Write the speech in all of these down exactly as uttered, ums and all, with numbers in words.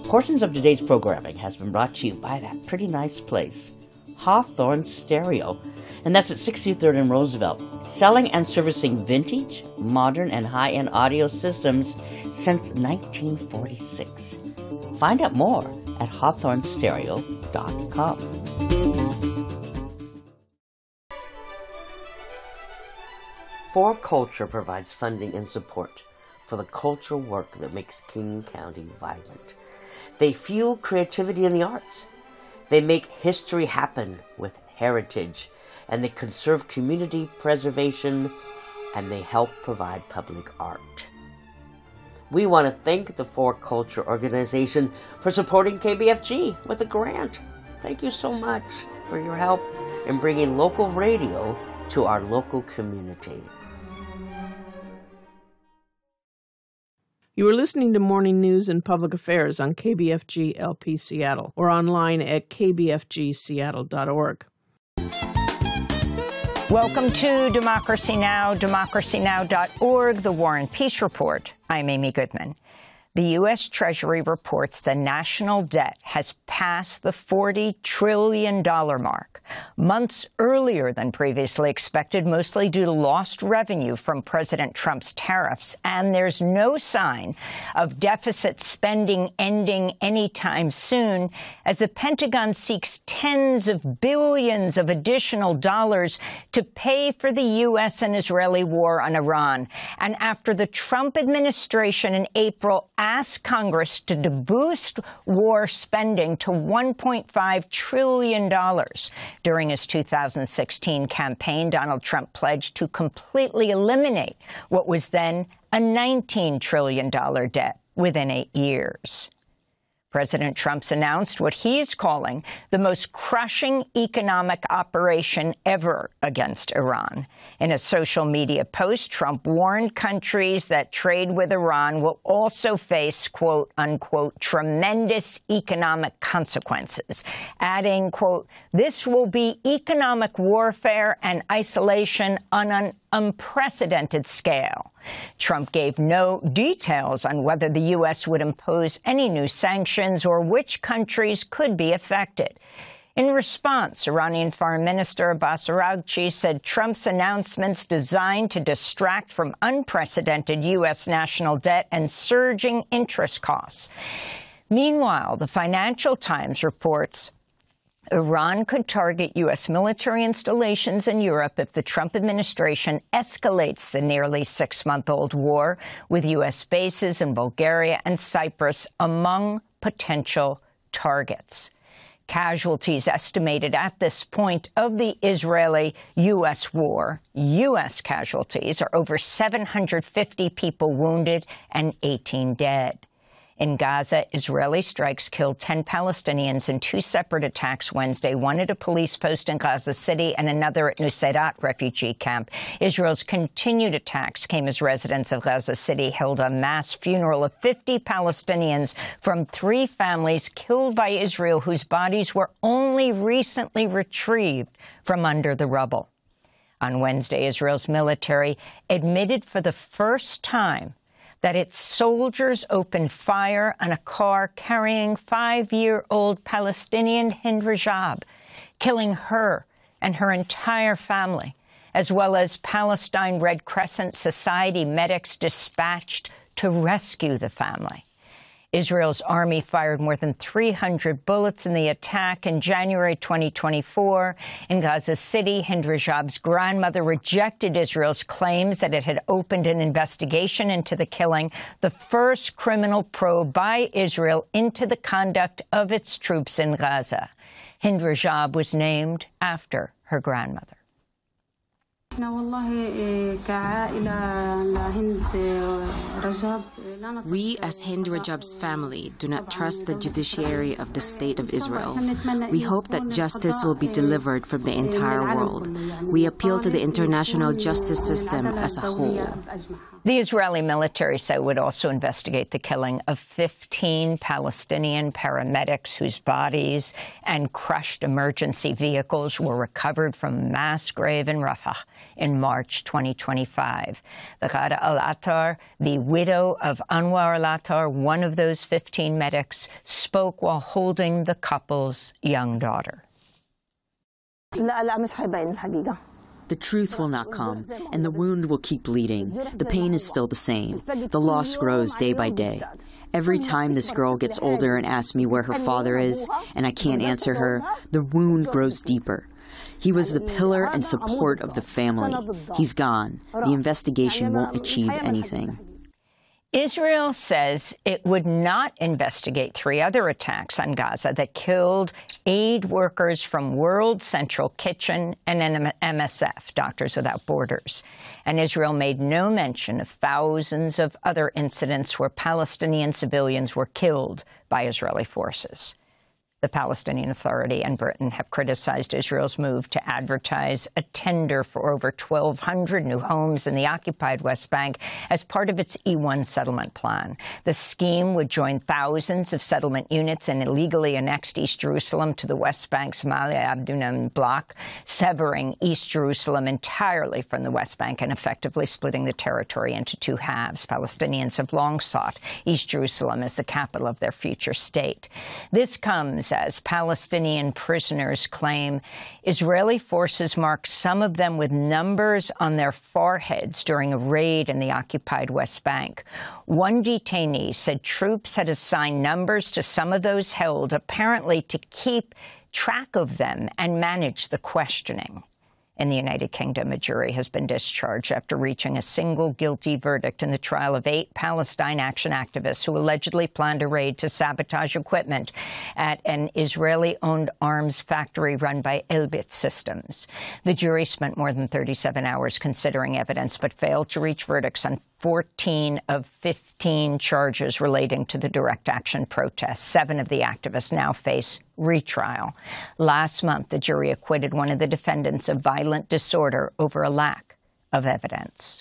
Portions of today's programming has been brought to you by that pretty nice place, Hawthorne Stereo, and that's at sixty-third and Roosevelt, selling and servicing vintage, modern, and high-end audio systems since nineteen forty-six. Find out more at hawthorne stereo dot com. For Culture provides funding and support for the cultural work that makes King County vibrant. They fuel creativity in the arts. They make history happen with heritage, and they conserve community preservation, and they help provide public art. We want to thank the For Culture organization for supporting K B F G with a grant. Thank you so much for your help in bringing local radio to our local community. You are listening to Morning News and Public Affairs on K B F G L P Seattle or online at k b f g seattle dot org. Welcome to Democracy Now!, democracy now dot org, the War and Peace Report. I'm Amy Goodman. The U S. Treasury reports the national debt has passed the forty trillion dollars mark, months earlier than previously expected, mostly due to lost revenue from President Trump's tariffs. And there's no sign of deficit spending ending anytime soon, as the Pentagon seeks tens of billions of additional dollars to pay for the U S and Israeli war on Iran. And after the Trump administration in April asked Congress to boost war spending to one point five trillion dollars. During his two thousand sixteen campaign, Donald Trump pledged to completely eliminate what was then a nineteen trillion dollars debt within eight years. President Trump's announced what he's calling the most crushing economic operation ever against Iran. In a social media post, Trump warned countries that trade with Iran will also face, quote, unquote, tremendous economic consequences, adding, quote, this will be economic warfare and isolation on an unprecedented scale. Trump gave no details on whether the U S would impose any new sanctions or which countries could be affected. In response, Iranian Foreign Minister Abbas Araghchi said Trump's announcements designed to distract from unprecedented U S national debt and surging interest costs. Meanwhile, the Financial Times reports Iran could target U S military installations in Europe if the Trump administration escalates the nearly six-month-old war, with U S bases in Bulgaria and Cyprus among potential targets. Casualties estimated at this point of the Israeli-U S war, U S casualties, are over seven hundred fifty people wounded and eighteen dead. In Gaza, Israeli strikes killed ten Palestinians in two separate attacks Wednesday, one at a police post in Gaza City and another at Nuseirat refugee camp. Israel's continued attacks came as residents of Gaza City held a mass funeral of fifty Palestinians from three families killed by Israel, whose bodies were only recently retrieved from under the rubble. On Wednesday, Israel's military admitted for the first time that its soldiers opened fire on a car carrying five-year-old Palestinian Hind Rajab, killing her and her entire family, as well as Palestine Red Crescent Society medics dispatched to rescue the family. Israel's army fired more than three hundred bullets in the attack in January twenty twenty-four. In Gaza City, Hind Rajab's grandmother rejected Israel's claims that it had opened an investigation into the killing, the first criminal probe by Israel into the conduct of its troops in Gaza. Hind Rajab was named after her grandmother. We, as Hind Rajab's family, do not trust the judiciary of the State of Israel. We hope that justice will be delivered from the entire world. We appeal to the international justice system as a whole. The Israeli military said it would also investigate the killing of fifteen Palestinian paramedics whose bodies and crushed emergency vehicles were recovered from a mass grave in Rafah in March twenty twenty-five. The Ghada al-Attar, the widow of Anwar al-Attar, one of those fifteen medics, spoke while holding the couple's young daughter. The truth will not come, and the wound will keep bleeding. The pain is still the same. The loss grows day by day. Every time this girl gets older and asks me where her father is, and I can't answer her, the wound grows deeper. He was the pillar and support of the family. He's gone. The investigation won't achieve anything. Israel says it would not investigate three other attacks on Gaza that killed aid workers from World Central Kitchen and M S F, Doctors Without Borders. And Israel made no mention of thousands of other incidents where Palestinian civilians were killed by Israeli forces. The Palestinian Authority and Britain have criticized Israel's move to advertise a tender for over twelve hundred new homes in the occupied West Bank as part of its E one settlement plan. The scheme would join thousands of settlement units in illegally annexed East Jerusalem to the West Bank's Ma'ale Adumim bloc, severing East Jerusalem entirely from the West Bank and effectively splitting the territory into two halves. Palestinians have long sought East Jerusalem as the capital of their future state. This comes as Palestinian prisoners claim Israeli forces marked some of them with numbers on their foreheads during a raid in the occupied West Bank. One detainee said troops had assigned numbers to some of those held, apparently to keep track of them and manage the questioning. In the United Kingdom, a jury has been discharged after reaching a single guilty verdict in the trial of eight Palestine Action activists who allegedly planned a raid to sabotage equipment at an Israeli-owned arms factory run by Elbit Systems. The jury spent more than thirty-seven hours considering evidence, but failed to reach verdicts on fourteen of fifteen charges relating to the direct action protests. Seven of the activists now face retrial. Last month, the jury acquitted one of the defendants of violent disorder over a lack of evidence.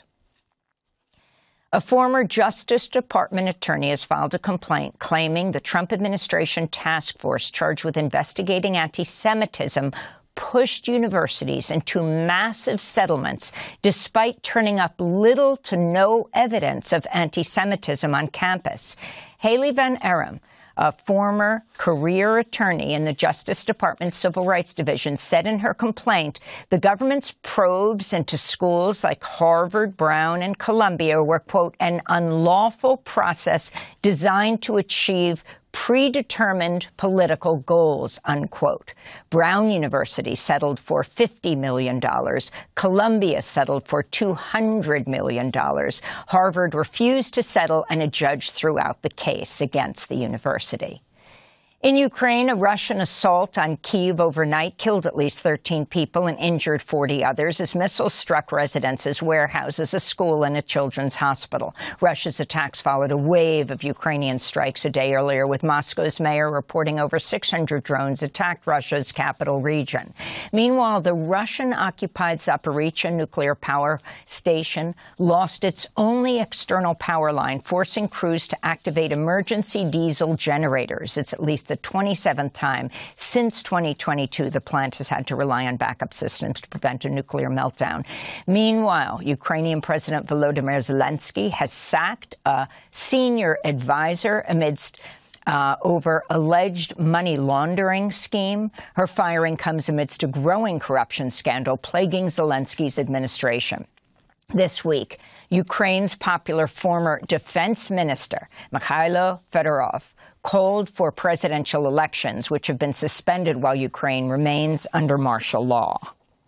A former Justice Department attorney has filed a complaint claiming the Trump administration task force charged with investigating anti-Semitism pushed universities into massive settlements despite turning up little to no evidence of anti-Semitism on campus. Haley Van Arum, a former career attorney in the Justice Department's Civil Rights Division, said in her complaint the government's probes into schools like Harvard, Brown, and Columbia were, quote, an unlawful process designed to achieve predetermined political goals, unquote. Brown University settled for fifty million dollars. Columbia settled for two hundred million dollars. Harvard refused to settle, and a judge threw out the case against the university. In Ukraine, a Russian assault on Kyiv overnight killed at least thirteen people and injured forty others as missiles struck residences, warehouses, a school, and a children's hospital. Russia's attacks followed a wave of Ukrainian strikes a day earlier, with Moscow's mayor reporting over six hundred drones attacked Russia's capital region. Meanwhile, the Russian-occupied Zaporizhzhia nuclear power station lost its only external power line, forcing crews to activate emergency diesel generators. It's at least the twenty-seventh time since twenty twenty-two the plant has had to rely on backup systems to prevent a nuclear meltdown. Meanwhile, Ukrainian President Volodymyr Zelensky has sacked a senior advisor amidst Uh, over alleged money laundering scheme. Her firing comes amidst a growing corruption scandal plaguing Zelensky's administration. This week, Ukraine's popular former defense minister, Mikhailo Fedorov, called for presidential elections, which have been suspended while Ukraine remains under martial law.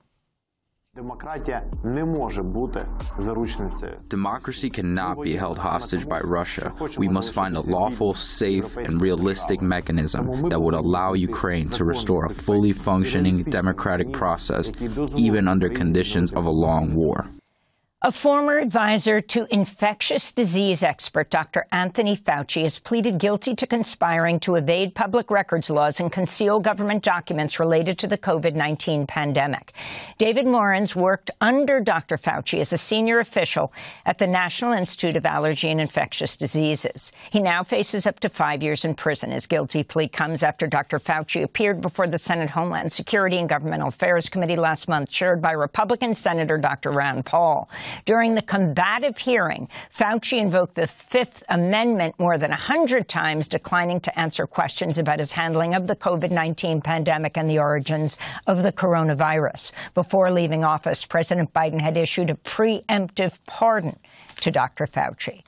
Democracy cannot be held hostage by Russia. We must find a lawful, safe, and realistic mechanism that would allow Ukraine to restore a fully functioning democratic process, even under conditions of a long war. A former advisor to infectious disease expert Doctor Anthony Fauci has pleaded guilty to conspiring to evade public records laws and conceal government documents related to the COVID nineteen pandemic. David Morans worked under Doctor Fauci as a senior official at the National Institute of Allergy and Infectious Diseases. He now faces up to five years in prison. His guilty plea comes after Doctor Fauci appeared before the Senate Homeland Security and Governmental Affairs Committee last month, chaired by Republican Senator Doctor Rand Paul. During the combative hearing, Fauci invoked the Fifth Amendment more than one hundred times, declining to answer questions about his handling of the COVID nineteen pandemic and the origins of the coronavirus. Before leaving office, President Biden had issued a preemptive pardon to Doctor Fauci.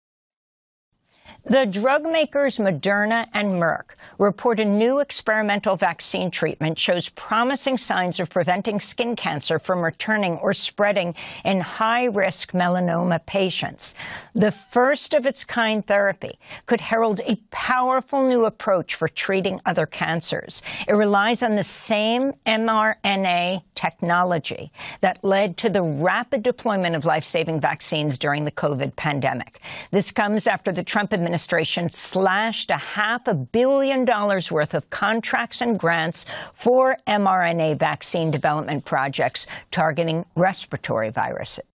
The drug makers Moderna and Merck report a new experimental vaccine treatment shows promising signs of preventing skin cancer from returning or spreading in high-risk melanoma patients. The first-of-its-kind therapy could herald a powerful new approach for treating other cancers. It relies on the same mRNA technology that led to the rapid deployment of life-saving vaccines during the COVID pandemic. This comes after the Trump administration administration slashed a half a billion dollars worth of contracts and grants for mRNA vaccine development projects targeting respiratory viruses.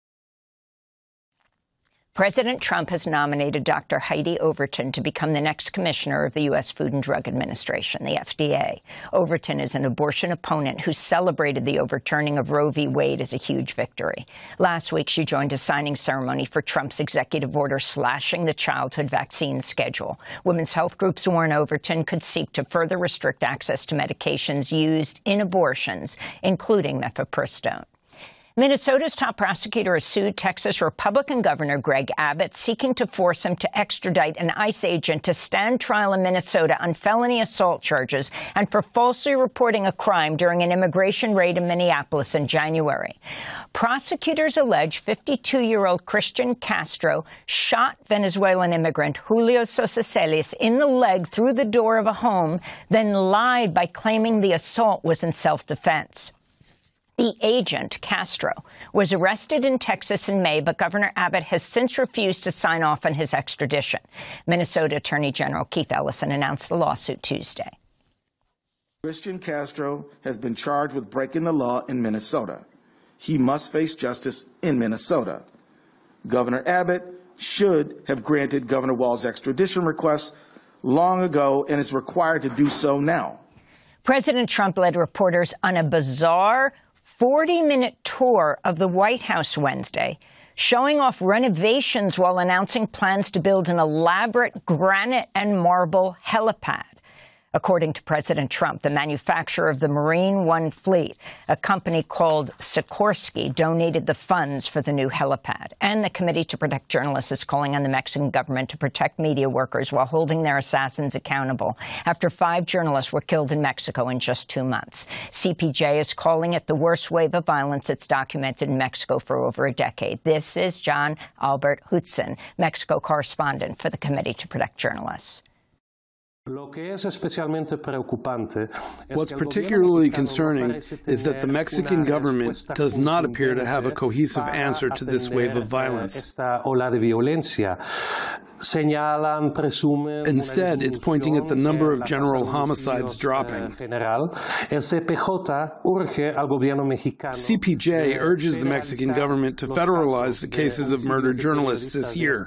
President Trump has nominated Doctor Heidi Overton to become the next commissioner of the U S Food and Drug Administration, the F D A. Overton is an abortion opponent who celebrated the overturning of Roe v. Wade as a huge victory. Last week, she joined a signing ceremony for Trump's executive order slashing the childhood vaccine schedule. Women's health groups warn Overton could seek to further restrict access to medications used in abortions, including mifepristone. Minnesota's top prosecutor has sued Texas Republican Governor Greg Abbott, seeking to force him to extradite an ICE agent to stand trial in Minnesota on felony assault charges and for falsely reporting a crime during an immigration raid in Minneapolis in January. Prosecutors allege fifty-two-year-old Christian Castro shot Venezuelan immigrant Julio Sosa Celis in the leg through the door of a home, then lied by claiming the assault was in self-defense. The agent, Castro, was arrested in Texas in May, but Governor Abbott has since refused to sign off on his extradition. Minnesota Attorney General Keith Ellison announced the lawsuit Tuesday. Christian Castro has been charged with breaking the law in Minnesota. He must face justice in Minnesota. Governor Abbott should have granted Governor Walz's extradition request long ago and is required to do so now. President Trump led reporters on a bizarre forty-minute tour of the White House Wednesday, showing off renovations while announcing plans to build an elaborate granite and marble helipad. According to President Trump, the manufacturer of the Marine One fleet, a company called Sikorsky, donated the funds for the new helipad. And the Committee to Protect Journalists is calling on the Mexican government to protect media workers while holding their assassins accountable after five journalists were killed in Mexico in just two months. C P J is calling it the worst wave of violence it's documented in Mexico for over a decade. This is John Albert Hudson, Mexico correspondent for the Committee to Protect Journalists. What's particularly concerning is that the Mexican government does not appear to have a cohesive answer to this wave of violence. Instead, it's pointing at the number of general homicides dropping. C P J urges the Mexican government to federalize the cases of murdered journalists this year,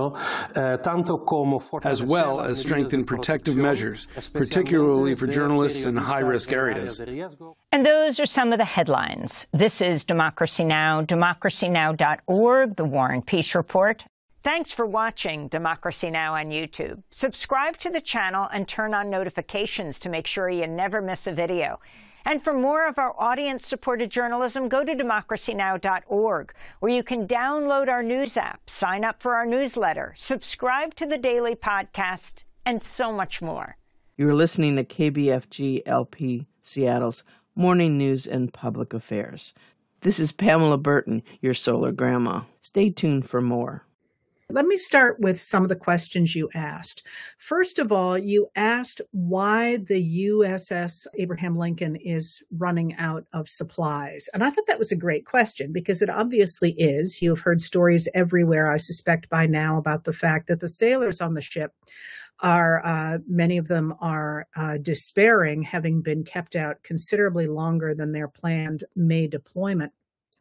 as well as strengthen protective measures, particularly for journalists in high-risk areas. And those are some of the headlines. This is Democracy Now!, democracy now dot org, The War and Peace Report. Thanks for watching Democracy Now! On YouTube. Subscribe to the channel and turn on notifications to make sure you never miss a video. And for more of our audience-supported journalism, go to democracy now dot org, where you can download our news app, sign up for our newsletter, subscribe to the daily podcast, and so much more. You're listening to K B F G L P Seattle's Morning News and Public Affairs. This is Pamela Burton, your solar grandma. Stay tuned for more. Let me start with some of the questions you asked. First of all, you asked why the U S S Abraham Lincoln is running out of supplies. And I thought that was a great question because it obviously is. You've heard stories everywhere, I suspect by now, about the fact that the sailors on the ship are, uh, many of them are uh, despairing, having been kept out considerably longer than their planned May deployment,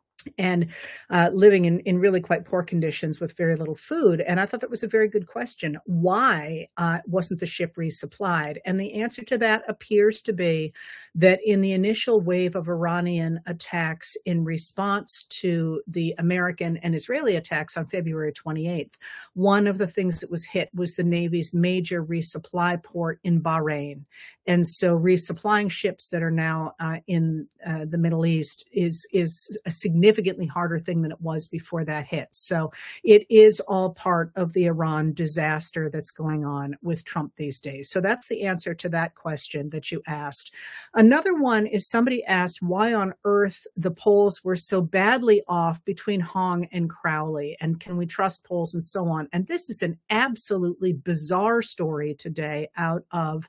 and uh, living in, in really quite poor conditions with very little food. And I thought that was a very good question. Why uh, wasn't the ship resupplied? And the answer to that appears to be that in the initial wave of Iranian attacks in response to the American and Israeli attacks on February twenty-eighth, one of the things that was hit was the Navy's major resupply port in Bahrain. And so resupplying ships that are now uh, in uh, the Middle East is, is a significant significantly harder thing than it was before that hit. So it is all part of the Iran disaster that's going on with Trump these days. So that's the answer to that question that you asked. Another one is somebody asked why on earth the polls were so badly off between Hong and Crowley, and can we trust polls and so on. And this is an absolutely bizarre story today out of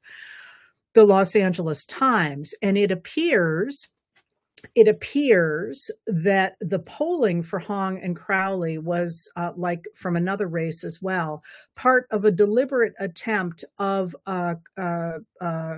the Los Angeles Times. And it appears It appears that the polling for Hong and Crowley was, uh, like from another race as well, part of a deliberate attempt of a, a, a,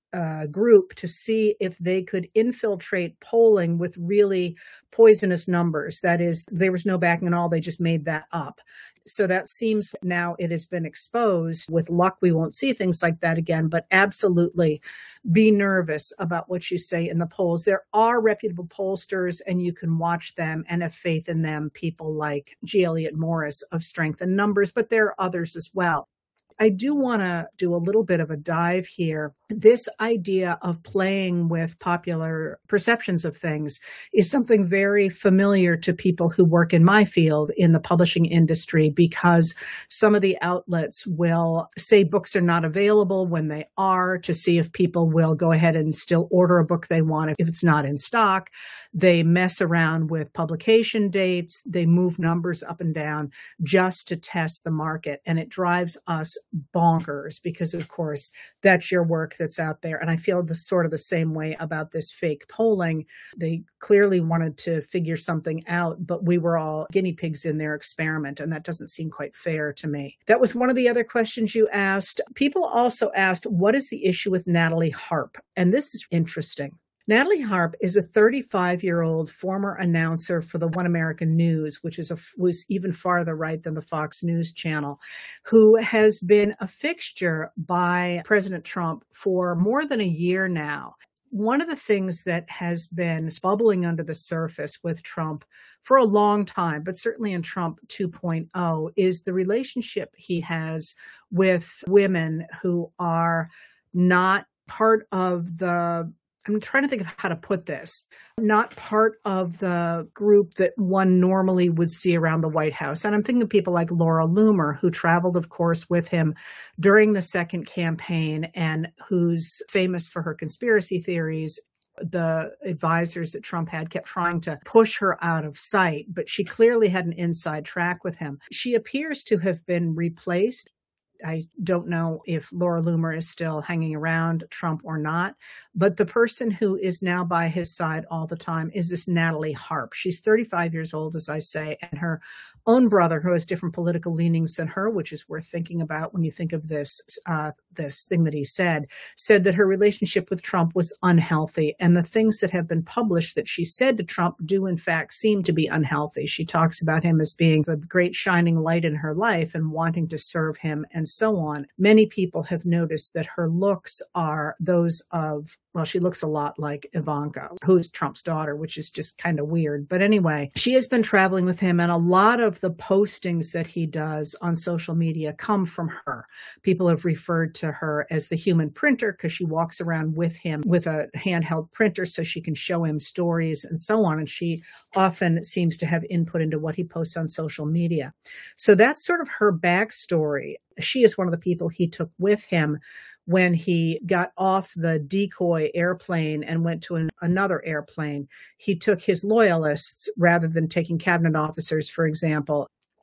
a group to see if they could infiltrate polling with really poisonous numbers. That is, there was no backing at all. They just made that up. So that seems now it has been exposed. With luck, we won't see things like that again, but absolutely be nervous about what you say in the polls. There are reputable pollsters and you can watch them and have faith in them, people like G. Elliott Morris of Strength in Numbers, but there are others as well. I do want to do a little bit of a dive here. This idea of playing with popular perceptions of things is something very familiar to people who work in my field in the publishing industry, because some of the outlets will say books are not available when they are, to see if people will go ahead and still order a book they want if it's not in stock. They mess around with publication dates. They move numbers up and down just to test the market. And it drives us bonkers because, of course, that's your work that's out there. And I feel the sort of the same way about this fake polling. They clearly wanted to figure something out, but we were all guinea pigs in their experiment. And that doesn't seem quite fair to me. That was one of the other questions you asked. People also asked, what is the issue with Natalie Harp? And this is interesting. Natalie Harp is a thirty-five-year-old former announcer for the One American News, which is a, was even farther right than the Fox News channel, who has been a fixture by President Trump for more than a year now. One of the things that has been bubbling under the surface with Trump for a long time, but certainly in Trump two point oh, is the relationship he has with women who are not part of the I'm trying to think of how to put this, not part of the group that one normally would see around the White House. And I'm thinking of people like Laura Loomer, who traveled, of course, with him during the second campaign and who's famous for her conspiracy theories. The advisors that Trump had kept trying to push her out of sight, but she clearly had an inside track with him. She appears to have been replaced. I don't know if Laura Loomer is still hanging around Trump or not, but the person who is now by his side all the time is this Natalie Harp. She's thirty-five years old, as I say, and her own brother, who has different political leanings than her, which is worth thinking about when you think of this, uh, this thing that he said, said that her relationship with Trump was unhealthy. And the things that have been published that she said to Trump do, in fact, seem to be unhealthy. She talks about him as being the great shining light in her life and wanting to serve him and so on. Many people have noticed that her looks are those of, well, she looks a lot like Ivanka, who is Trump's daughter, which is just kind of weird. But anyway, she has been traveling with him, and a lot of the postings that he does on social media come from her. People have referred to her as the human printer because she walks around with him with a handheld printer so she can show him stories and so on. And she often seems to have input into what he posts on social media. So that's sort of her backstory. She is one of the people he took with him when he got off the decoy airplane and went to an, another airplane. He took his loyalists rather than taking cabinet officers, for example.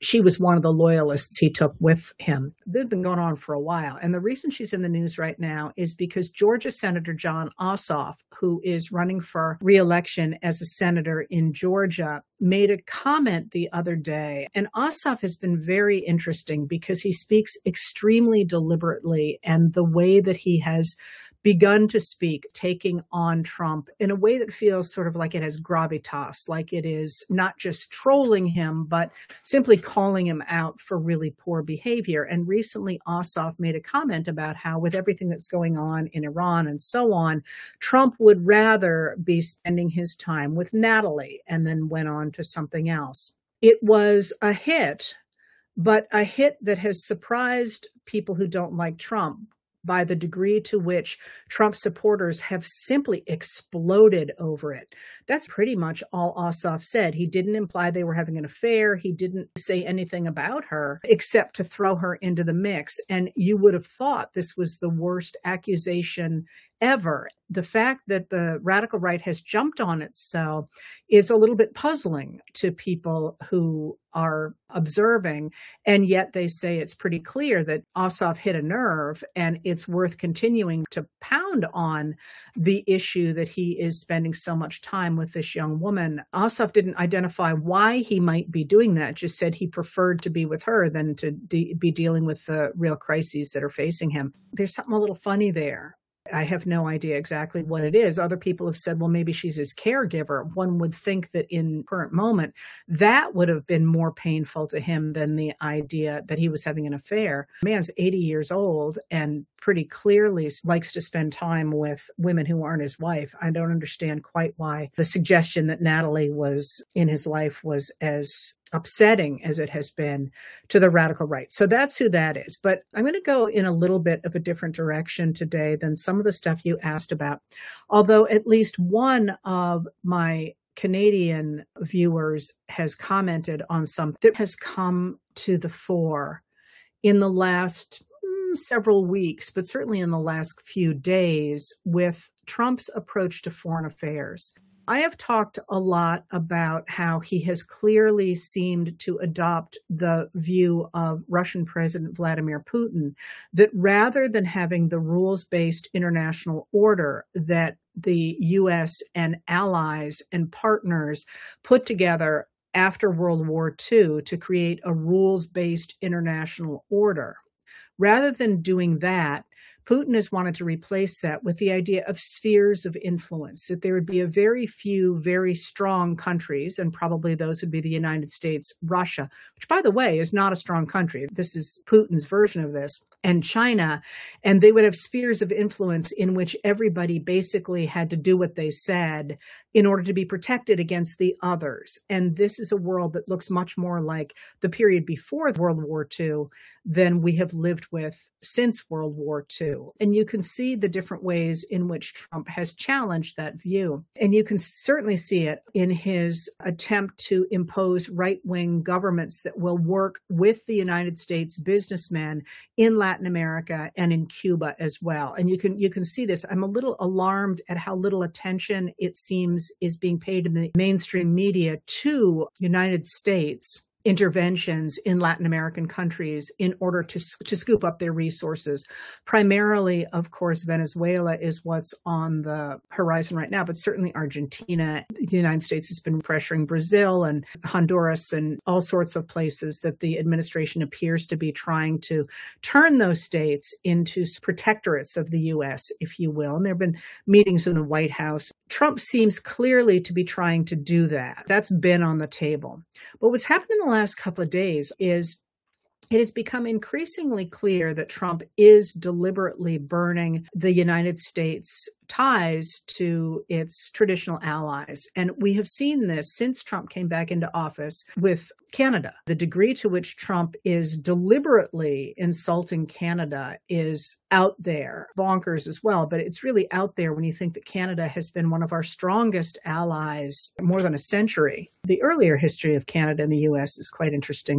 she was one of the loyalists he took with him. This has been going on for a while. And the reason she's in the news right now is because Georgia Senator Jon Ossoff, who is running for re-election as a senator in Georgia, made a comment the other day. And Ossoff has been very interesting because he speaks extremely deliberately, and the way that he has begun to speak, taking on Trump in a way that feels sort of like it has gravitas, like it is not just trolling him, but simply calling him out for really poor behavior. And recently, Ossoff made a comment about how, with everything that's going on in Iran and so on, Trump would rather be spending his time with Natalie, and then went on to something else. It was a hit, but a hit that has surprised people who don't like Trump by the degree to which Trump supporters have simply exploded over it. That's pretty much all Ossoff said. He didn't imply they were having an affair. He didn't say anything about her except to throw her into the mix. And you would have thought this was the worst accusation ever. The fact that the radical right has jumped on it so is a little bit puzzling to people who are observing, and yet they say it's pretty clear that Ossoff hit a nerve, and it's worth continuing to pound on the issue that he is spending so much time with this young woman. Ossoff didn't identify why he might be doing that, just said he preferred to be with her than to de- be dealing with the real crises that are facing him. There's something a little funny there. I have no idea exactly what it is. Other people have said, well, maybe she's his caregiver. One would think that in current moment, that would have been more painful to him than the idea that he was having an affair. The man's eighty years old and pretty clearly likes to spend time with women who aren't his wife. I don't understand quite why the suggestion that Natalie was in his life was as upsetting as it has been to the radical right. So that's who that is. But I'm going to go in a little bit of a different direction today than some of the stuff you asked about. Although at least one of my Canadian viewers has commented on something that has come to the fore in the last mm, several weeks, but certainly in the last few days, with Trump's approach to foreign affairs. I have talked a lot about how he has clearly seemed to adopt the view of Russian President Vladimir Putin, that rather than having the rules-based international order that the U S and allies and partners put together after World War Two to create a rules-based international order, rather than doing that, Putin has wanted to replace that with the idea of spheres of influence, that there would be a very few very strong countries, and probably those would be the United States, Russia, which, by the way, is not a strong country. This is Putin's version of this, and China, and they would have spheres of influence in which everybody basically had to do what they said in order to be protected against the others. And this is a world that looks much more like the period before World War Two than we have lived with since World War Two. And you can see the different ways in which Trump has challenged that view. And you can certainly see it in his attempt to impose right-wing governments that will work with the United States businessmen in Latin America and in Cuba as well. And you can you can see this. I'm a little alarmed at how little attention it seems is being paid in the mainstream media to United States interventions in Latin American countries in order to, to scoop up their resources. Primarily, of course, Venezuela is what's on the horizon right now, but certainly Argentina. The United States has been pressuring Brazil and Honduras and all sorts of places that the administration appears to be trying to turn those states into protectorates of the U S, if you will. And there have been meetings in the White House. Trump seems clearly to be trying to do that. That's been on the table. But what's happened in the last couple of days is it has become increasingly clear that Trump is deliberately burning the United States' ties to its traditional allies. And we have seen this since Trump came back into office with Canada. The degree to which Trump is deliberately insulting Canada is out there, bonkers as well, but it's really out there when you think that Canada has been one of our strongest allies more than a century. The earlier history of Canada and the U S is quite interesting.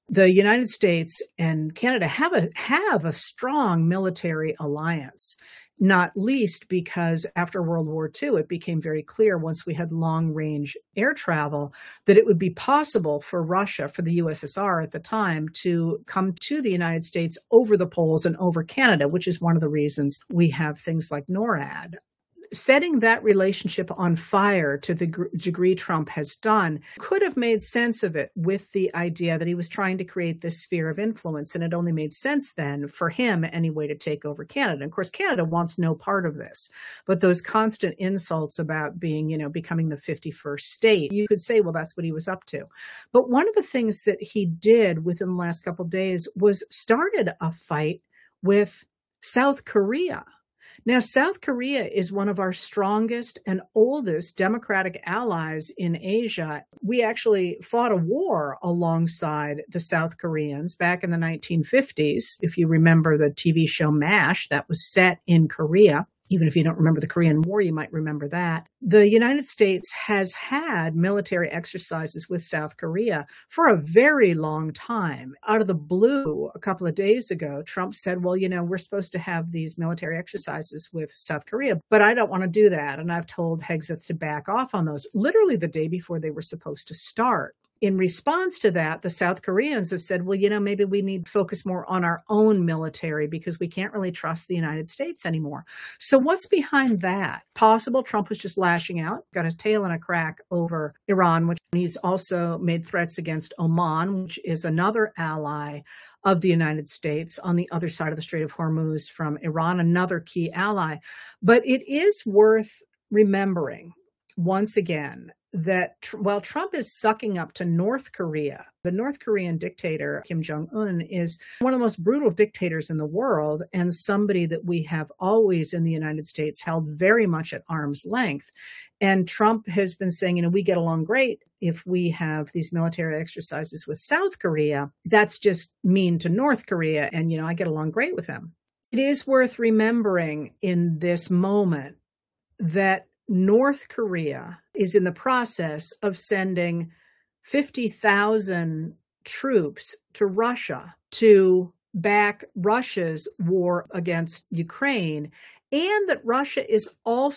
The United States and Canada have a have a strong military alliance, not least because after World War Two, it became very clear once we had long-range air travel that it would be possible for Russia, for the U S S R at the time, to come to the United States over the poles and over Canada, which is one of the reasons we have things like NORAD. Setting that relationship on fire to the degree Trump has done could have made sense of it with the idea that he was trying to create this sphere of influence. And it only made sense then for him anyway to take over Canada. And of course, Canada wants no part of this. But those constant insults about being, you know, becoming the fifty-first state, you could say, well, that's what he was up to. But one of the things that he did within the last couple of days was started a fight with South Korea. Now, South Korea is one of our strongest and oldest democratic allies in Asia. We actually fought a war alongside the South Koreans back in the nineteen fifties. If you remember the T V show MASH, that was set in Korea. Even if you don't remember the Korean War, you might remember that. The United States has had military exercises with South Korea for a very long time. Out of the blue, a couple of days ago, Trump said, well, you know, we're supposed to have these military exercises with South Korea, but I don't want to do that. And I've told Hegseth to back off on those literally the day before they were supposed to start. In response to that, the South Koreans have said, well, you know, maybe we need to focus more on our own military because we can't really trust the United States anymore. So what's behind that? Possible Trump was just lashing out, got his tail in a crack over Iran, which he's also made threats against Oman, which is another ally of the United States on the other side of the Strait of Hormuz from Iran, another key ally. But it is worth remembering, once again, that tr- while Trump is sucking up to North Korea, the North Korean dictator, Kim Jong-un, is one of the most brutal dictators in the world and somebody that we have always in the United States held very much at arm's length. And Trump has been saying, you know, we get along great if we have these military exercises with South Korea. That's just mean to North Korea. And, you know, I get along great with them. It is worth remembering in this moment that North Korea is in the process of sending fifty thousand troops to Russia to back Russia's war against Ukraine, and that Russia is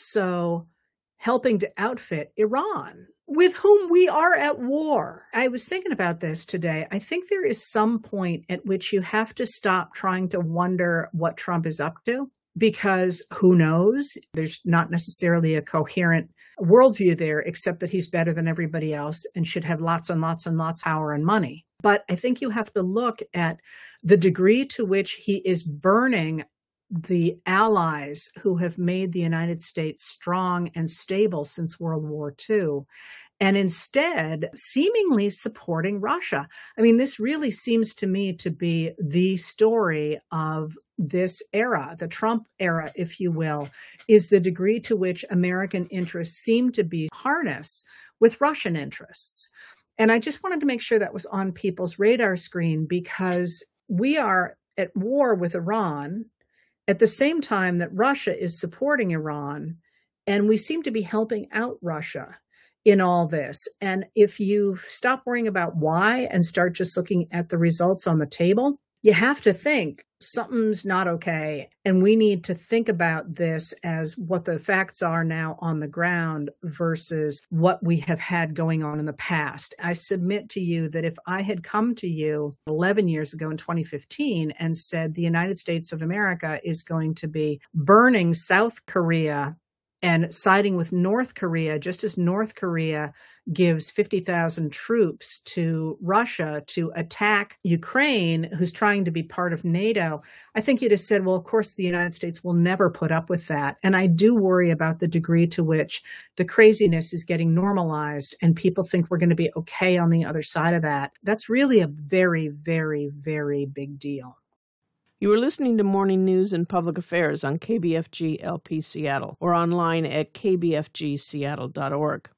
also helping to outfit Iran, with whom we are at war. I was thinking about this today. I think there is some point at which you have to stop trying to wonder what Trump is up to. Because who knows? There's not necessarily a coherent worldview there, except that he's better than everybody else and should have lots and lots and lots of power and money. But I think you have to look at the degree to which he is burning the allies who have made the United States strong and stable since World War Two, and instead seemingly supporting Russia. I mean, this really seems to me to be the story of this era, the Trump era, if you will, is the degree to which American interests seem to be harnessed with Russian interests. And I just wanted to make sure that was on people's radar screen, because we are at war with Iran at the same time that Russia is supporting Iran, and we seem to be helping out Russia in all this. And if you stop worrying about why and start just looking at the results on the table, you have to think something's not okay. And we need to think about this as what the facts are now on the ground versus what we have had going on in the past. I submit to you that if I had come to you eleven years ago in twenty fifteen and said the United States of America is going to be burning South Korea and siding with North Korea, just as North Korea gives fifty thousand troops to Russia to attack Ukraine, who's trying to be part of NATO, I think you'd have said, well, of course, the United States will never put up with that. And I do worry about the degree to which the craziness is getting normalized and people think we're going to be okay on the other side of that. That's really a very, very, very big deal. You are listening to Morning News and Public Affairs on K B F G L P Seattle or online at k b f g seattle dot org.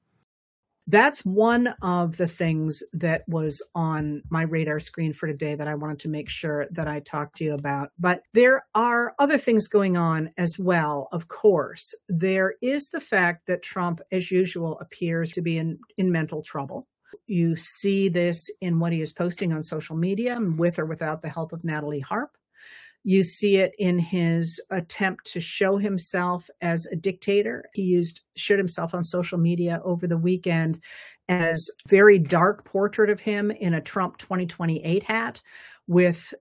That's one of the things that was on my radar screen for today that I wanted to make sure that I talked to you about. But there are other things going on as well, of course. There is the fact that Trump, as usual, appears to be in, in mental trouble. You see this in what he is posting on social media, with or without the help of Natalie Harp. You see it in his attempt to show himself as a dictator. He used showed himself on social media over the weekend as a very dark portrait of him in a Trump twenty twenty-eight hat with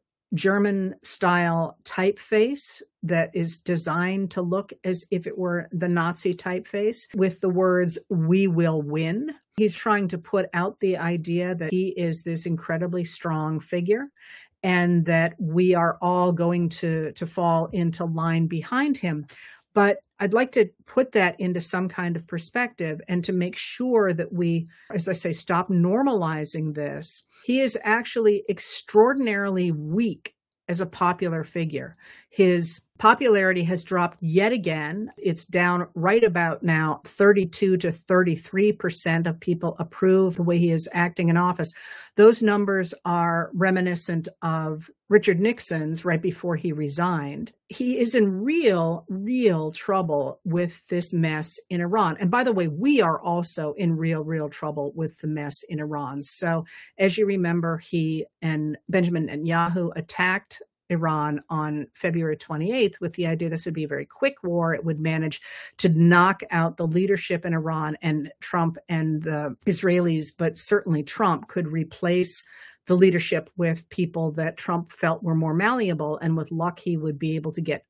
German-style typeface that is designed to look as if it were the Nazi typeface with the words, "We will win." He's trying to put out the idea that he is this incredibly strong figure and that we are all going to, to fall into line behind him. But I'd like to put that into some kind of perspective and to make sure that we, as I say, stop normalizing this. He is actually extraordinarily weak as a popular figure. His popularity has dropped yet again. It's down right about now, thirty-two to thirty-three percent of people approve the way he is acting in office. Those numbers are reminiscent of Richard Nixon's right before he resigned. He is in real, real trouble with this mess in Iran. And by the way, we are also in real, real trouble with the mess in Iran. So as you remember, he and Benjamin Netanyahu attacked Iran on February twenty-eighth with the idea this would be a very quick war. It would manage to knock out the leadership in Iran, and Trump and the Israelis, but certainly Trump, could replace the leadership with people that Trump felt were more malleable. And with luck, he would be able to get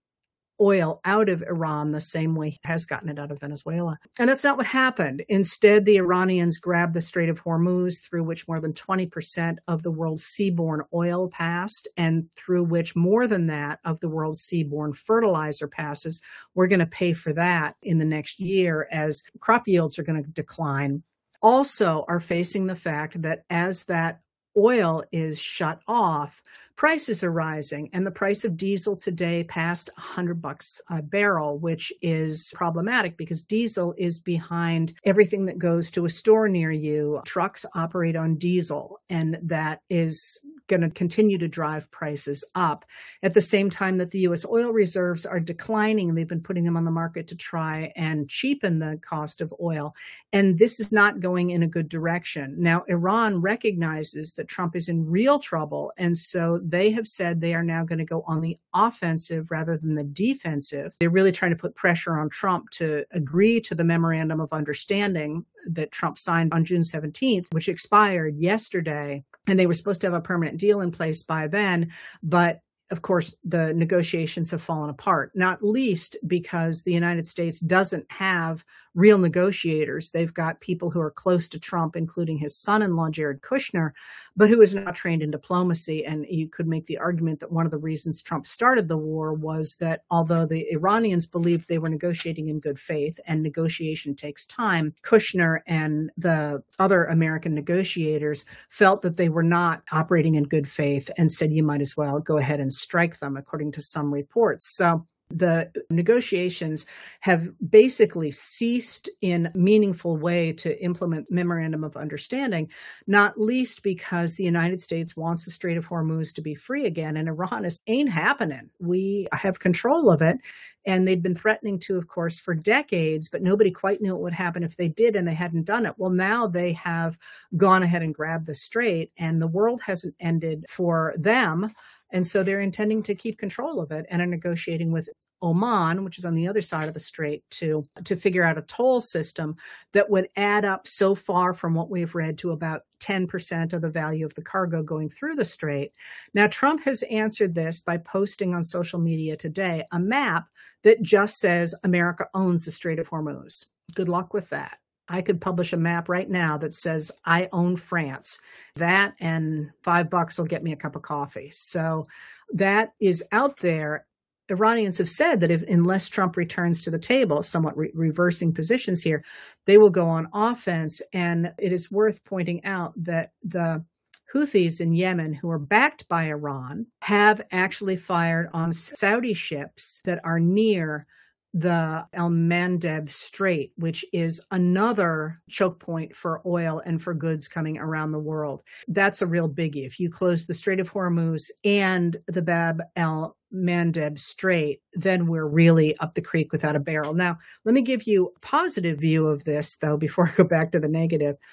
oil out of Iran the same way he has gotten it out of Venezuela. And that's not what happened. Instead, the Iranians grabbed the Strait of Hormuz, through which more than twenty percent of the world's seaborne oil passed, and through which more than that of the world's seaborne fertilizer passes. We're going to pay for that in the next year as crop yields are going to decline. Also are facing the fact that as that oil is shut off, prices are rising, and the price of diesel today passed one hundred bucks a barrel, which is problematic because diesel is behind everything that goes to a store near you. Trucks operate on diesel, and that is going to continue to drive prices up. At the same time that the U S oil reserves are declining, they've been putting them on the market to try and cheapen the cost of oil. And this is not going in a good direction. Now, Iran recognizes that Trump is in real trouble, and so they have said they are now going to go on the offensive rather than the defensive. They're really trying to put pressure on Trump to agree to the memorandum of understanding that Trump signed on June seventeenth, which expired yesterday. And they were supposed to have a permanent deal in place by then. But of course, the negotiations have fallen apart, not least because the United States doesn't have real negotiators. They've got people who are close to Trump, including his son-in-law, Jared Kushner, but who is not trained in diplomacy. And you could make the argument that one of the reasons Trump started the war was that although the Iranians believed they were negotiating in good faith, and negotiation takes time, Kushner and the other American negotiators felt that they were not operating in good faith and said, you might as well go ahead and strike them, according to some reports. So the negotiations have basically ceased in a meaningful way to implement memorandum of understanding, not least because the United States wants the Strait of Hormuz to be free again, and Iran is ain't happening. We have control of it, and they'd been threatening to, of course, for decades, but nobody quite knew what would happen if they did, and they hadn't done it. Well, now they have gone ahead and grabbed the strait, and the world hasn't ended for them. And so they're intending to keep control of it and are negotiating with Oman, which is on the other side of the strait, to, to figure out a toll system that would add up so far from what we've read to about ten percent of the value of the cargo going through the strait. Now, Trump has answered this by posting on social media today a map that just says America owns the Strait of Hormuz. Good luck with that. I could publish a map right now that says I own France. That and five bucks will get me a cup of coffee. So that is out there. Iranians have said that if, unless Trump returns to the table, somewhat re- reversing positions here, they will go on offense. And it is worth pointing out that the Houthis in Yemen, who are backed by Iran, have actually fired on Saudi ships that are near the El Mandeb Strait, which is another choke point for oil and for goods coming around the world. That's a real biggie. If you close the Strait of Hormuz and the Bab el Mandeb Strait, then we're really up the creek without a barrel. Now, let me give you a positive view of this, though, before I go back to the negative.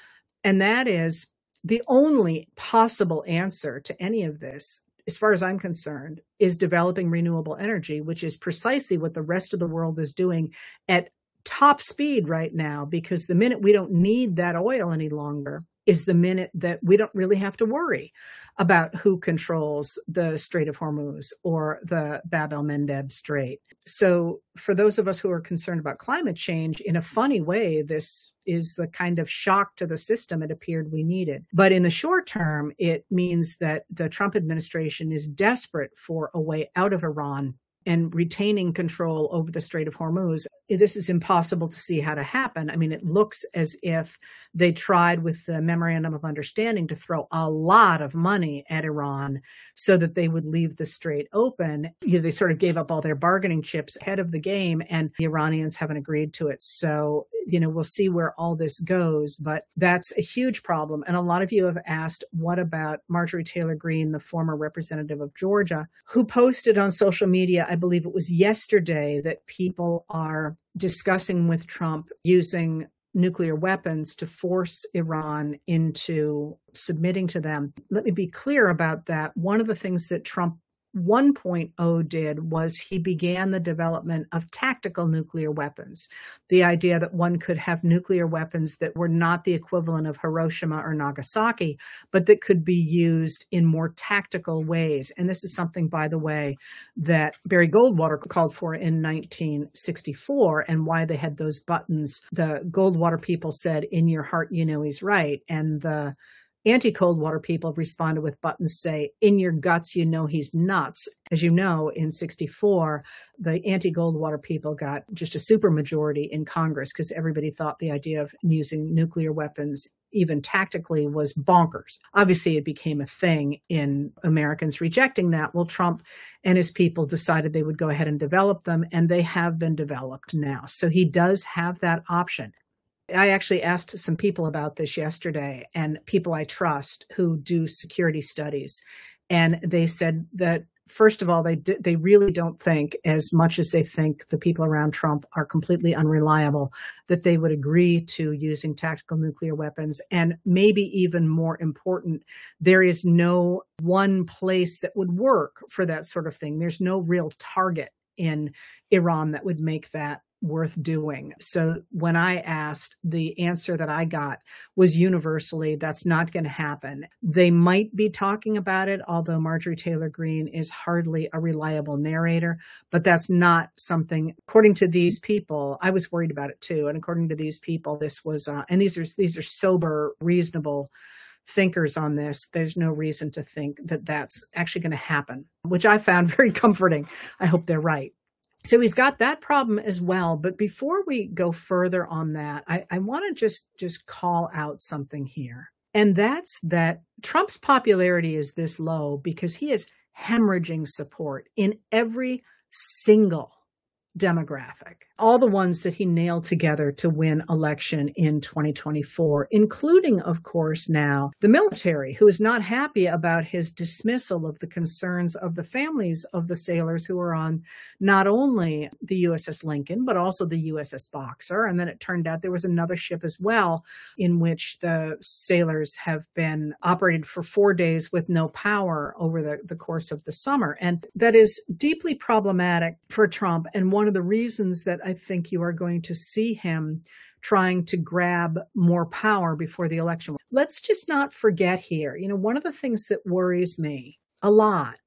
And that is the only possible answer to any of this, as far as I'm concerned, is developing renewable energy, which is precisely what the rest of the world is doing at top speed right now, because the minute we don't need that oil any longer is the minute that we don't really have to worry about who controls the Strait of Hormuz or the Bab el-Mandeb Strait. So for those of us who are concerned about climate change, in a funny way, this is the kind of shock to the system it appeared we needed. But in the short term, it means that the Trump administration is desperate for a way out of Iran and retaining control over the Strait of Hormuz. This is impossible to see how to happen. I mean, it looks as if they tried with the Memorandum of Understanding to throw a lot of money at Iran so that they would leave the strait open. You know, they sort of gave up all their bargaining chips ahead of the game, and the Iranians haven't agreed to it. So, you know, we'll see where all this goes, but that's a huge problem. And a lot of you have asked, what about Marjorie Taylor Greene, the former representative of Georgia, who posted on social media, I believe it was yesterday, that people are discussing with Trump using nuclear weapons to force Iran into submitting to them. Let me be clear about that. One of the things that Trump one point oh did was he began the development of tactical nuclear weapons. The idea that one could have nuclear weapons that were not the equivalent of Hiroshima or Nagasaki, but that could be used in more tactical ways. And this is something, by the way, that Barry Goldwater called for in nineteen sixty-four, and why they had those buttons. The Goldwater people said, "In your heart, you know he's right." And the anti-Coldwater people responded with buttons say, "In your guts, you know he's nuts." As you know, in sixty-four, the anti-Goldwater people got just a supermajority in Congress because everybody thought the idea of using nuclear weapons, even tactically, was bonkers. Obviously, it became a thing in Americans rejecting that. Well, Trump and his people decided they would go ahead and develop them, and they have been developed now. So he does have that option. I actually asked some people about this yesterday, and people I trust who do security studies, and they said that, first of all, they d- they really don't think, as much as they think the people around Trump are completely unreliable, that they would agree to using tactical nuclear weapons. And maybe even more important, there is no one place that would work for that sort of thing. There's no real target in Iran that would make that worth doing. So when I asked, the answer that I got was universally, that's not going to happen. They might be talking about it, although Marjorie Taylor Greene is hardly a reliable narrator, but that's not something, according to these people, I was worried about it too. And according to these people, this was, uh, and these are, these are sober, reasonable thinkers on this. There's no reason to think that that's actually going to happen, which I found very comforting. I hope they're right. So he's got that problem as well. But before we go further on that, I, I want to just, just call out something here. And that's that Trump's popularity is this low because he is hemorrhaging support in every single demographic, all the ones that he nailed together to win election in twenty twenty-four, including, of course, now the military, who is not happy about his dismissal of the concerns of the families of the sailors who were on not only the U S S Lincoln, but also the U S S Boxer. And then it turned out there was another ship as well in which the sailors have been operated for four days with no power over the, the course of the summer. And that is deeply problematic for Trump, and one One of the reasons that I think you are going to see him trying to grab more power before the election. Let's just not forget here, you know, one of the things that worries me a lot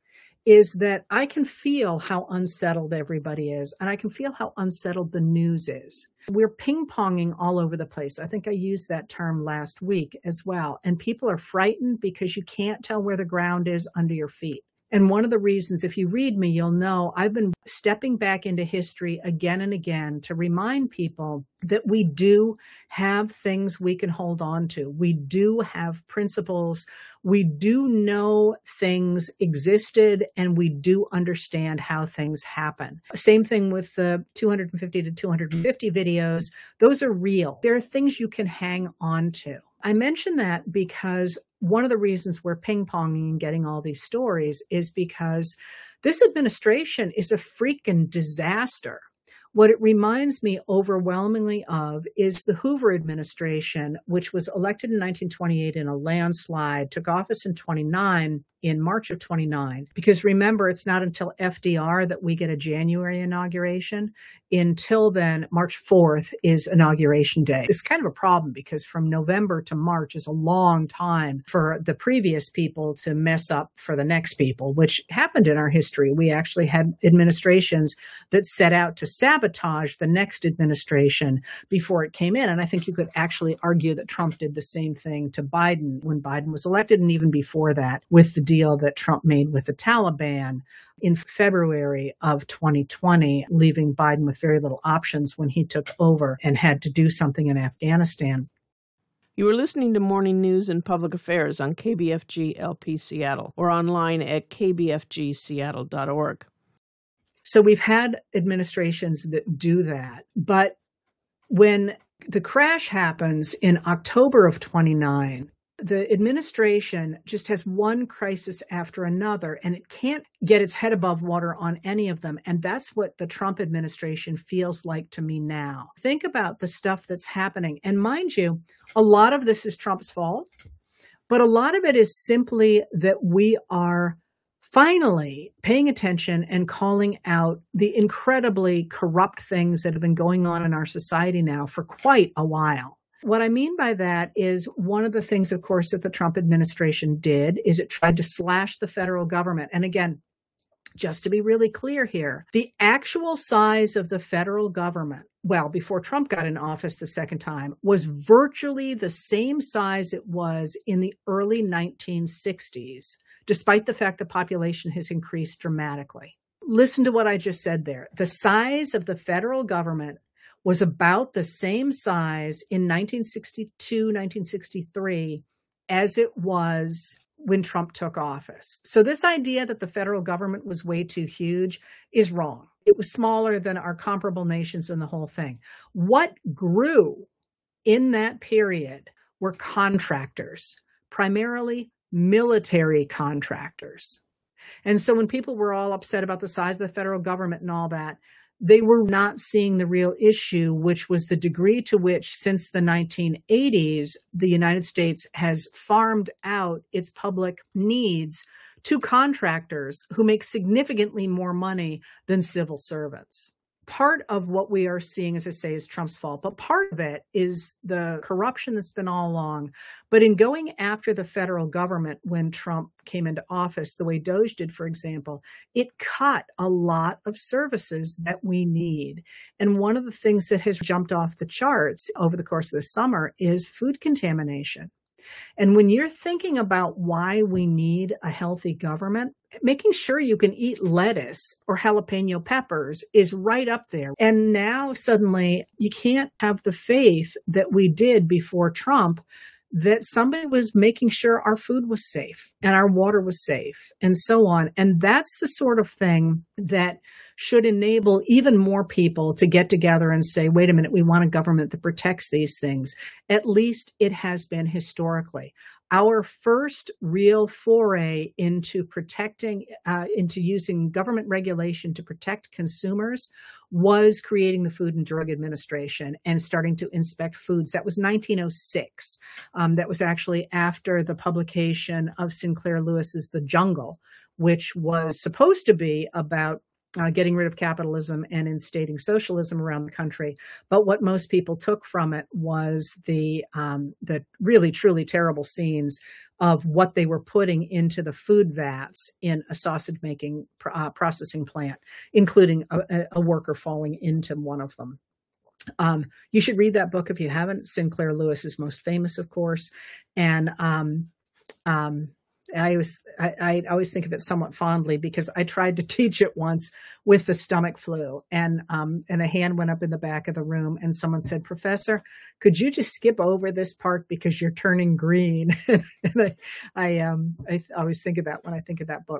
is that I can feel how unsettled everybody is, and I can feel how unsettled the news is. We're ping-ponging all over the place. I think I used that term last week as well. And people are frightened because you can't tell where the ground is under your feet. And one of the reasons, if you read me, you'll know I've been stepping back into history again and again to remind people that we do have things we can hold on to. We do have principles. We do know things existed, and we do understand how things happen. Same thing with the two hundred fifty to two hundred fifty videos. Those are real. There are things you can hang on to. I mention that because one of the reasons we're ping-ponging and getting all these stories is because this administration is a freaking disaster What it reminds me overwhelmingly of is the Hoover administration, which was elected in nineteen twenty-eight in a landslide, took office in twenty-nine, in March of twenty-nine. Because remember, it's not until F D R that we get a January inauguration. Until then, March fourth is inauguration day. It's kind of a problem because from November to March is a long time for the previous people to mess up for the next people, which happened in our history. We actually had administrations that set out to sabotage the next administration before it came in. And I think you could actually argue that Trump did the same thing to Biden when Biden was elected, and even before that with the deal that Trump made with the Taliban in February of twenty twenty, leaving Biden with very little options when he took over and had to do something in Afghanistan. You are listening to Morning News and Public Affairs on K B F G L P Seattle or online at k b f g seattle dot org. So we've had administrations that do that. But when the crash happens in October of twenty-nine, the administration just has one crisis after another, and it can't get its head above water on any of them. And that's what the Trump administration feels like to me now. Think about the stuff that's happening. And mind you, a lot of this is Trump's fault, but a lot of it is simply that we are finally paying attention and calling out the incredibly corrupt things that have been going on in our society now for quite a while. What I mean by that is one of the things, of course, that the Trump administration did is it tried to slash the federal government. And again, just to be really clear here, the actual size of the federal government, well, before Trump got in office the second time, was virtually the same size it was in the early nineteen sixties, despite the fact the population has increased dramatically. Listen to what I just said there. The size of the federal government was about the same size in nineteen sixty-two, nineteen sixty-three as it was when Trump took office. So this idea that the federal government was way too huge is wrong. It was smaller than our comparable nations in the whole thing. What grew in that period were contractors, primarily military contractors. And so when people were all upset about the size of the federal government and all that, they were not seeing the real issue, which was the degree to which, since the nineteen eighties, the United States has farmed out its public needs to contractors who make significantly more money than civil servants. Part of what we are seeing, as I say, is Trump's fault, but part of it is the corruption that's been all along. But in going after the federal government when Trump came into office, the way DOGE did, for example, it cut a lot of services that we need. And one of the things that has jumped off the charts over the course of the summer is food contamination. And when you're thinking about why we need a healthy government, making sure you can eat lettuce or jalapeno peppers is right up there. And now suddenly you can't have the faith that we did before Trump, that somebody was making sure our food was safe and our water was safe and so on. And that's the sort of thing that should enable even more people to get together and say, wait a minute, we want a government that protects these things. At least it has been historically. Our first real foray into protecting, uh, into using government regulation to protect consumers was creating the Food and Drug Administration and starting to inspect foods. That was nineteen oh six. Um, that was actually after the publication of Sinclair Lewis's The Jungle, which was supposed to be about Uh, getting rid of capitalism and instating socialism around the country. But what most people took from it was the um, the really, truly terrible scenes of what they were putting into the food vats in a sausage-making uh, processing plant, including a, a worker falling into one of them. Um, you should read that book if you haven't. Sinclair Lewis is most famous, of course. And um, um, I always, I, I always think of it somewhat fondly because I tried to teach it once with the stomach flu, and um, and a hand went up in the back of the room, and someone said, "Professor, could you just skip over this part because you're turning green?" and I, I um, I always think of that when I think of that book.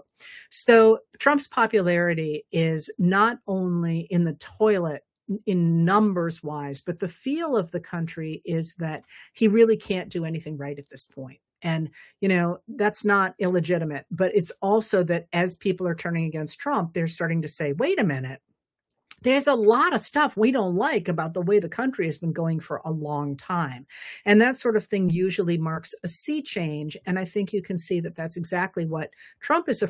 So Trump's popularity is not only in the toilet in numbers wise, but the feel of the country is that he really can't do anything right at this point. And, you know, that's not illegitimate, but it's also that as people are turning against Trump, they're starting to say, wait a minute, there's a lot of stuff we don't like about the way the country has been going for a long time. And that sort of thing usually marks a sea change. And I think you can see that that's exactly what Trump is